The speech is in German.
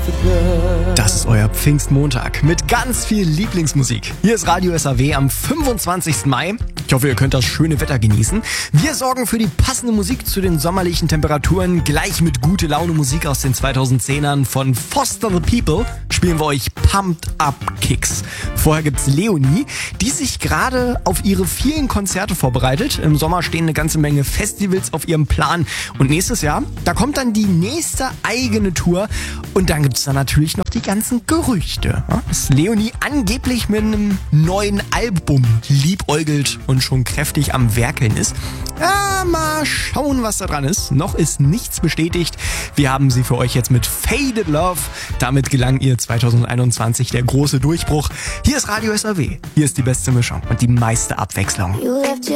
Das ist euer Pfingstmontag mit ganz viel Lieblingsmusik. Hier ist Radio SAW am 25. Mai. Ich hoffe, ihr könnt das schöne Wetter genießen. Wir sorgen für die passende Musik zu den sommerlichen Temperaturen. Gleich mit gute Laune Musik aus den 2010ern von Foster the People spielen wir euch Pumped Up Kicks. Vorher gibt's Leonie, die sich gerade auf ihre vielen Konzerte vorbereitet. Im Sommer stehen eine ganze Menge Festivals auf ihrem Plan. Und nächstes Jahr, da kommt dann die nächste eigene Tour. Und dann gibt's da natürlich noch die ganzen Gerüchte, dass Leonie angeblich mit einem neuen Album liebäugelt und schon kräftig am Werkeln ist. Ja, mal schauen, was da dran ist. Noch ist nichts bestätigt. Wir haben sie für euch jetzt mit Faded Love. Damit gelang ihr 2021 der große Durchbruch. Hier ist Radio SAW. Hier ist die beste Mischung und die meiste Abwechslung.